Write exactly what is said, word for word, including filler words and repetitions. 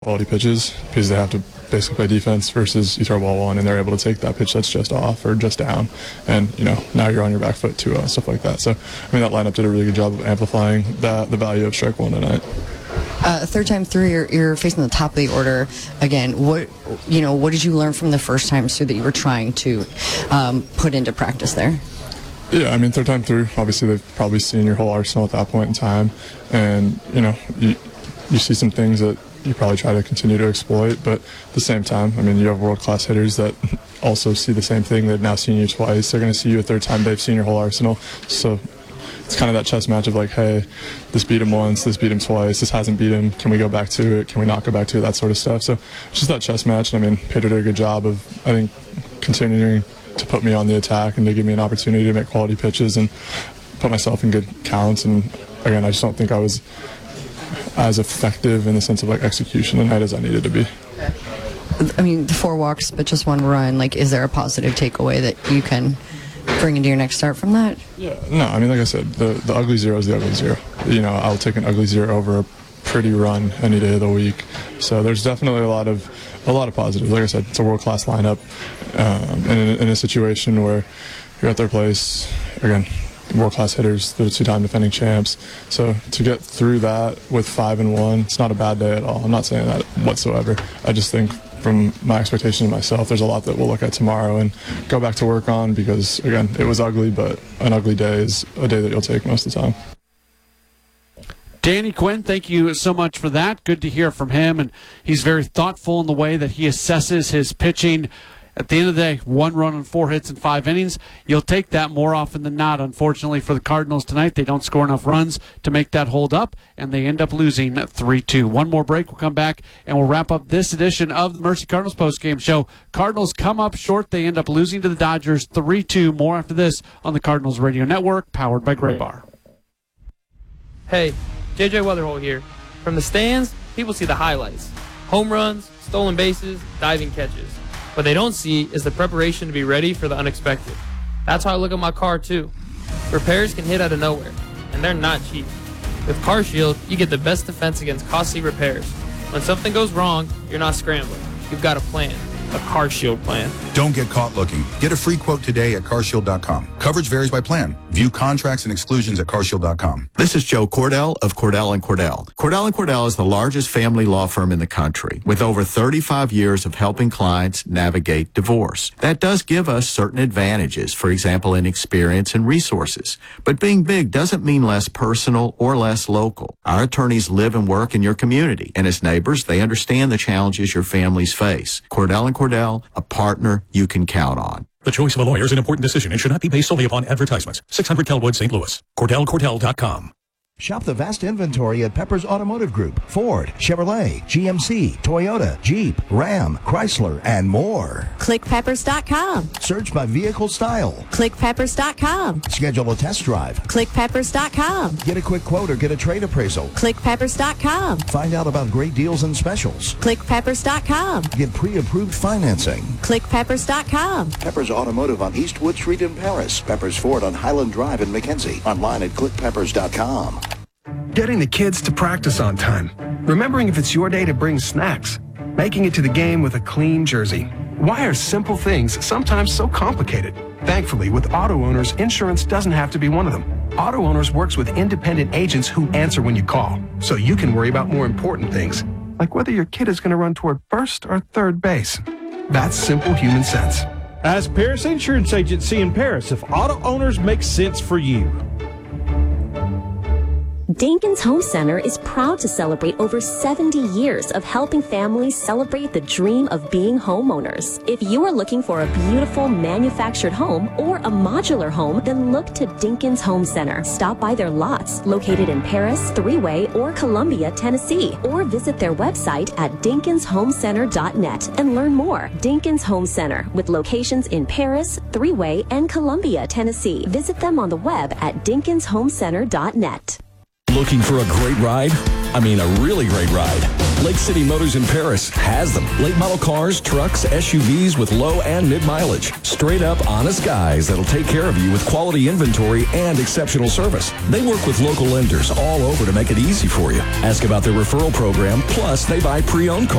quality pitches because they have to basically play defense versus you throw ball one and they're able to take that pitch that's just off or just down, and you know now you're on your back foot too, uh, stuff like that. So I mean that lineup did a really good job of amplifying that the value of strike one tonight. Uh, third time through, you're, you're facing the top of the order again. What you know, what did you learn from the first time through that you were trying to um, put into practice there? Yeah, I mean third time through, obviously they've probably seen your whole arsenal at that point in time, and you know you you see some things that you probably try to continue to exploit, but at the same time, I mean, you have world-class hitters that also see the same thing. They've now seen you twice. They're going to see you a third time. They've seen your whole arsenal. So it's kind of that chess match of like, hey, this beat him once, this beat him twice, this hasn't beat him. Can we go back to it? Can we not go back to it? That sort of stuff. So it's just that chess match. And I mean, Pedro did a good job of, I think, continuing to put me on the attack and to give me an opportunity to make quality pitches and put myself in good counts. And again, I just don't think I was as effective in the sense of like execution tonight as I needed to be. I mean, four walks, but just one run. Like, is there a positive takeaway that you can bring into your next start from that? Yeah, no, I mean, like I said, the, the ugly zero is the ugly zero. You know, I'll take an ugly zero over a pretty run any day of the week. So there's definitely a lot of a lot of positives. Like I said, it's a world-class lineup, um, and in, in a situation where you're at their place, again, world-class hitters, the two-time defending champs. So to get through that with five and one, it's not a bad day at all. I'm not saying that whatsoever. I just think from my expectation of myself, there's a lot that we'll look at tomorrow and go back to work on because, again, it was ugly, but an ugly day is a day that you'll take most of the time. Danny Quinn, thank you so much for that. Good to hear from him, and he's very thoughtful in the way that he assesses his pitching. At the end of the day, one run on four hits in five innings. You'll take that more often than not. Unfortunately for the Cardinals tonight, they don't score enough runs to make that hold up, and they end up losing three two. One more break. We'll come back, and we'll wrap up this edition of the Mercy Cardinals postgame show. Cardinals come up short. They end up losing to the Dodgers three two. More after this on the Cardinals Radio Network, powered by Gray Bar. Hey, J J Weatherholt here. From the stands, people see the highlights. Home runs, stolen bases, diving catches. What they don't see is the preparation to be ready for the unexpected. That's how I look at my car, too. Repairs can hit out of nowhere, and they're not cheap. With CarShield, you get the best defense against costly repairs. When something goes wrong, you're not scrambling. You've got a plan. A CarShield plan. Don't get caught looking. Get a free quote today at car shield dot com. Coverage varies by plan. View contracts and exclusions at car shield dot com. This is Joe Cordell of Cordell and Cordell. Cordell and Cordell is the largest family law firm in the country with over thirty-five years of helping clients navigate divorce. That does give us certain advantages, for example, in experience and resources. But being big doesn't mean less personal or less local. Our attorneys live and work in your community, and as neighbors, they understand the challenges your families face. Cordell and Cordell, a partner you can count on. The choice of a lawyer is an important decision and should not be based solely upon advertisements. six hundred Kelwood, Saint Louis. Cordell Cordell dot com. Shop the vast inventory at Pepper's Automotive Group. Ford, Chevrolet, G M C, Toyota, Jeep, Ram, Chrysler, and more. Click Peppers dot com. Search by vehicle style. Click Peppers dot com. Schedule a test drive. Click Peppers dot com. Get a quick quote or get a trade appraisal. Click Peppers dot com. Find out about great deals and specials. Click Peppers dot com. Get pre-approved financing. Click Peppers dot com. Peppers Automotive on Eastwood Street in Paris. Peppers Ford on Highland Drive in McKenzie. Online at click peppers dot com. Getting the kids to practice on time. Remembering if it's your day to bring snacks. Making it to the game with a clean jersey. Why are simple things sometimes so complicated? Thankfully, with Auto Owners, insurance doesn't have to be one of them. Auto Owners works with independent agents who answer when you call, so you can worry about more important things, like whether your kid is going to run toward first or third base. That's simple human sense. As Paris Insurance Agency in Paris, if Auto Owners makes sense for you. Dinkins Home Center is proud to celebrate over seventy years of helping families celebrate the dream of being homeowners. If you are looking for a beautiful manufactured home or a modular home, then look to Dinkins Home Center. Stop by their lots located in Paris, Three-Way, or Columbia, Tennessee, or visit their website at dinkins home center dot net and learn more. Dinkins Home Center, with locations in Paris, Three-Way, and Columbia, Tennessee. Visit them on the web at dinkins home center dot net. Looking for a great ride? I mean, a really great ride. Lake City Motors in Paris has them. Late model cars, trucks, S U Vs with low and mid mileage. Straight up honest guys that'll take care of you with quality inventory and exceptional service. They work with local lenders all over to make it easy for you. Ask about their referral program, plus they buy pre-owned cars.